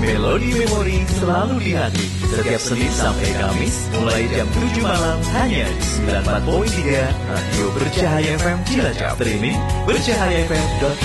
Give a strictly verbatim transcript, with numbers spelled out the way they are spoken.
Melodi Memori selalu di hati. Setiap Senin sampai Kamis mulai jam tujuh malam hanya di sembilan puluh empat koma tiga Radio Bercahaya F M Cilacap. Streaming bercahaya f m dot com.